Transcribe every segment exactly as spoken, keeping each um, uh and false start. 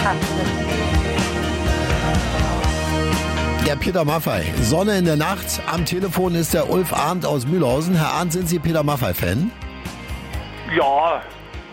Der Peter Maffay. Sonne in der Nacht. Am Telefon ist der Ulf Arndt aus Mühlhausen. Herr Arndt, sind Sie Peter Maffay-Fan? Ja.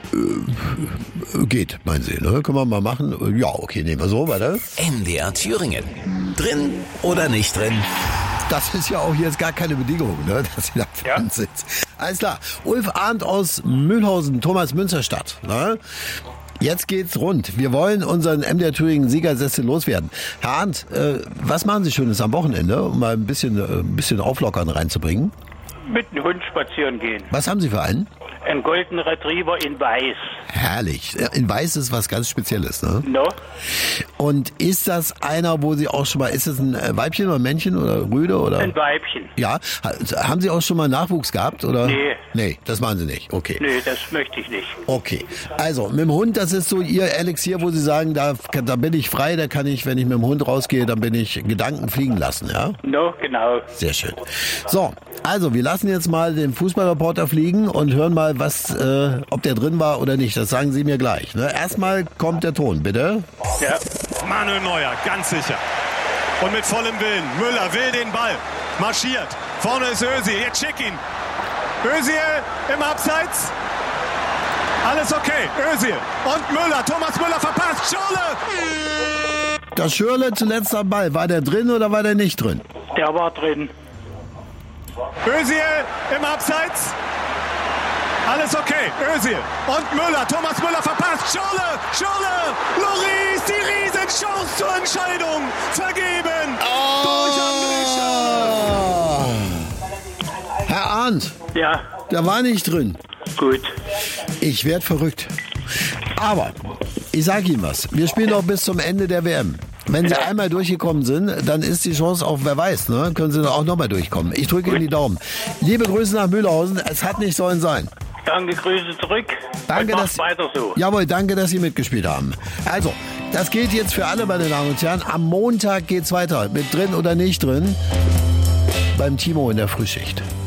Äh, geht, meinen Sie, ne? Können wir mal machen? Ja, okay, nehmen wir so, warte. N D R Thüringen. Drin oder nicht drin? Das ist ja auch jetzt gar keine Bedingung, ne, dass Sie da Ja. drin sind. Alles klar. Ulf Arndt aus Mühlhausen, Thomas Münsterstadt. Ne? Jetzt geht's rund. Wir wollen unseren M D R Thüringen Siegersessel loswerden. Herr Arndt, äh, was machen Sie Schönes am Wochenende, um mal ein bisschen, äh, ein bisschen Auflockern reinzubringen? Mit dem Hund spazieren gehen. Was haben Sie für einen? Ein Golden Retriever in Weiß. Herrlich. In Weiß ist was ganz Spezielles, ne? No? Und ist das einer, wo Sie auch schon mal, ist das ein Weibchen oder ein Männchen oder Rüde oder? Ein Weibchen. Ja. Ha- Haben Sie auch schon mal Nachwuchs gehabt oder? Nee. Nee, das machen Sie nicht. Okay. Nee, das möchte ich nicht. Okay. Also, mit dem Hund, das ist so Ihr Elixier, wo Sie sagen, da, da bin ich frei, da kann ich, wenn ich mit dem Hund rausgehe, dann bin ich Gedanken fliegen lassen, ja? No, genau. Sehr schön. So, also wir lassen jetzt mal den Fußballreporter fliegen und hören mal, was, äh, ob der drin war oder nicht. Das sagen Sie mir gleich. Ne? Erstmal kommt der Ton, bitte. Ja. Manuel Neuer, ganz sicher. Und mit vollem Willen. Müller will den Ball. Marschiert. Vorne ist Özil. Jetzt schick ihn. Özil im Abseits. Alles okay. Özil. Und Müller. Thomas Müller verpasst. Schürrle. Das Schürrle zuletzt am Ball. War der drin oder war der nicht drin? Der war drin. Özil im Abseits. Alles okay. Özil. Und Müller. Thomas Müller verpasst. Schürrle. Schürrle. Loris. Die Riesenchance zur Entscheidung. Vergeben. Durch André Schürrle. Herr Arndt, Ja, der war nicht drin. gut. Ich werd verrückt. Aber ich sage Ihnen was. Wir spielen noch bis zum Ende der W M. Wenn Sie Ja. einmal durchgekommen sind, dann ist die Chance auch, wer weiß, ne? Können Sie auch nochmal durchkommen. Ich drücke Ihnen die Daumen. Liebe Grüße nach Mühlhausen. Es hat nicht sollen sein. Danke, Grüße zurück. Danke, und dass macht weiter so. Jawohl, danke, dass Sie mitgespielt haben. Also, das gilt jetzt für alle, meine Damen und Herren. Am Montag geht's weiter. Mit drin oder nicht drin. Beim Timo in der Frühschicht.